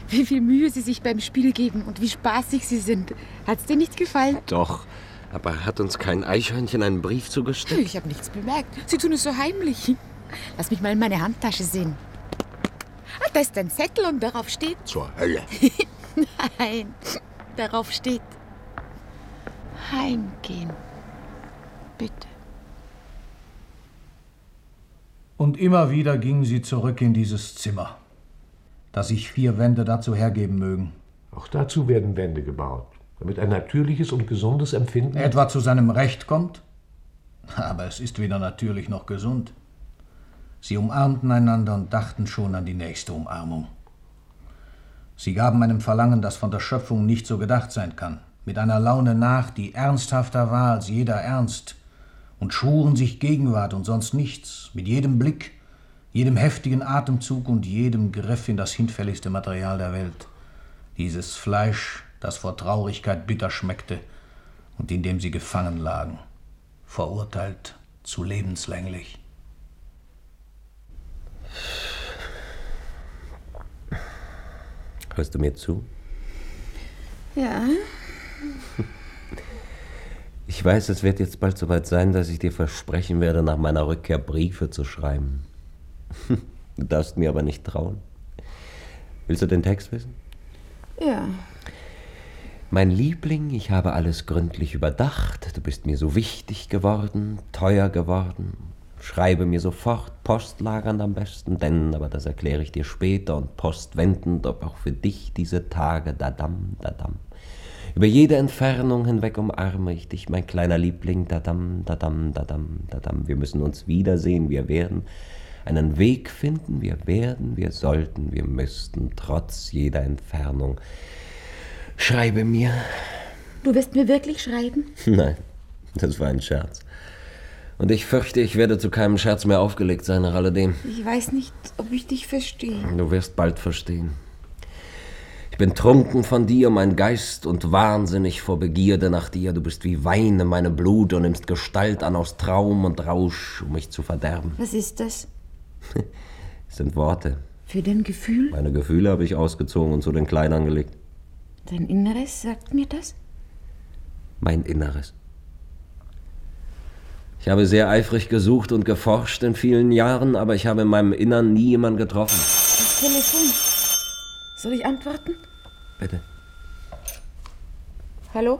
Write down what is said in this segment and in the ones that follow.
wie viel Mühe Sie sich beim Spiel geben und wie spaßig Sie sind. Hat's dir nicht gefallen? Doch, aber hat uns kein Eichhörnchen einen Brief zugestellt? Ich habe nichts bemerkt. Sie tun es so heimlich. Lass mich mal in meine Handtasche sehen. Ah, da ist ein Zettel und darauf steht... Zur Hölle. Nein, darauf steht... Heimgehen. Bitte. Und immer wieder gingen sie zurück in dieses Zimmer, das sich 4 Wände dazu hergeben mögen. Auch dazu werden Wände gebaut, damit ein natürliches und gesundes Empfinden etwa zu seinem Recht kommt. Aber es ist weder natürlich noch gesund. Sie umarmten einander und dachten schon an die nächste Umarmung. Sie gaben einem Verlangen, das von der Schöpfung nicht so gedacht sein kann, mit einer Laune nach, die ernsthafter war als jeder Ernst, und schwuren sich Gegenwart und sonst nichts, mit jedem Blick, jedem heftigen Atemzug und jedem Griff in das hinfälligste Material der Welt. Dieses Fleisch, das vor Traurigkeit bitter schmeckte und in dem sie gefangen lagen, verurteilt zu lebenslänglich. Hörst du mir zu? Ja. Ich weiß, es wird jetzt bald soweit sein, dass ich dir versprechen werde, nach meiner Rückkehr Briefe zu schreiben. Du darfst mir aber nicht trauen. Willst du den Text wissen? Ja. Mein Liebling, ich habe alles gründlich überdacht. Du bist mir so wichtig geworden, teuer geworden. Schreibe mir sofort, postlagernd am besten, denn, aber das erkläre ich dir später, und postwendend, ob auch für dich diese Tage, dadam, dadam. Über jede Entfernung hinweg umarme ich dich, mein kleiner Liebling, dadam, dadam, dadam, dadam. Wir müssen uns wiedersehen, wir werden einen Weg finden, wir sollten, wir müssten, trotz jeder Entfernung. Schreibe mir. Du wirst mir wirklich schreiben? Nein, das war ein Scherz. Und ich fürchte, ich werde zu keinem Scherz mehr aufgelegt sein, nach alledem. Ich weiß nicht, ob ich dich verstehe. Du wirst bald verstehen. Ich bin trunken von dir, mein Geist, und wahnsinnig vor Begierde nach dir. Du bist wie Wein in meinem Blut und nimmst Gestalt an aus Traum und Rausch, um mich zu verderben. Was ist das? Es sind Worte. Für dein Gefühl? Meine Gefühle habe ich ausgezogen und zu den Kleidern gelegt. Dein Inneres sagt mir das? Mein Inneres. Ich habe sehr eifrig gesucht und geforscht in vielen Jahren, aber ich habe in meinem Innern nie jemanden getroffen. Das Telefon. Soll ich antworten? Bitte. Hallo?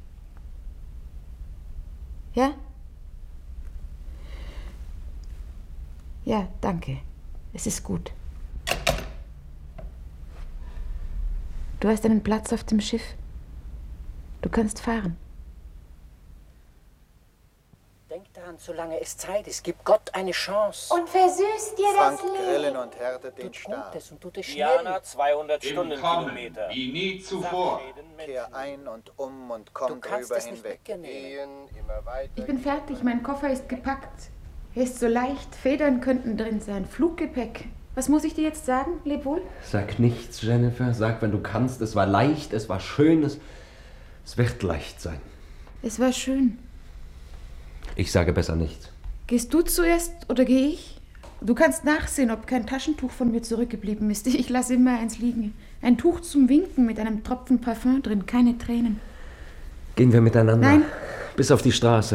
Ja? Ja, danke. Es ist gut. Du hast einen Platz auf dem Schiff. Du kannst fahren. Denk daran, solange es Zeit ist, gib Gott eine Chance. Und versüßt dir Frank das Leben. grillen und härtet den Tut Stab. Gutes und tut es schnell. Diana, 200 Stundenkilometer. Wie nie zuvor. Kehr ein und komm kannst drüber es nicht hinweg. wegnehmen. Gehen, immer weiter. Ich bin fertig, mein Koffer ist gepackt. Er ist so leicht, Federn könnten drin sein, Fluggepäck. Was muss ich dir jetzt sagen? Leb wohl? Sag nichts, Jennifer. Sag, wenn du kannst. Es war leicht, es war schön, es wird leicht sein. Es war schön. Ich sage besser nichts. Gehst du zuerst oder gehe ich? Du kannst nachsehen, ob kein Taschentuch von mir zurückgeblieben ist. Ich lasse immer eins liegen. Ein Tuch zum Winken mit einem Tropfen Parfüm drin, keine Tränen. Gehen wir miteinander. Nein. Bis auf die Straße.